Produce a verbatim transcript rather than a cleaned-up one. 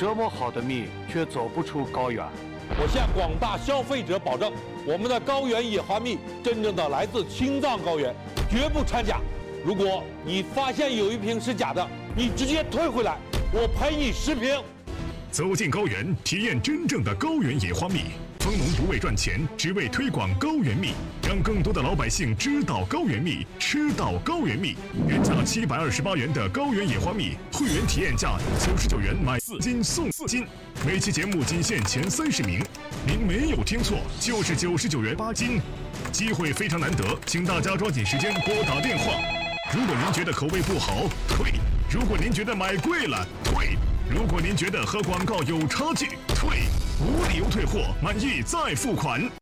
这么好的蜜却走不出高原。 我向广大消费者保证，我们的高原野花蜜真正的来自青藏高原，绝不掺假。如果你发现有一瓶是假的，你直接退回来，我赔你十瓶。 走进高原，体验真正的高原野花蜜。蜂农不为赚钱，只为推广高原蜜，让更多的老百姓知道高原蜜，吃到高原蜜。原价七百二十八元的高原野花蜜，会员体验价九十九元买四斤送四斤。每期节目仅限前三十名，您没有听错，就是九十九元八斤。机会非常难得，请大家抓紧时间拨打电话。如果您觉得口味不好，退；如果您觉得买贵了，退；如果您觉得和广告有差距，退。无理由退货，满意再付款。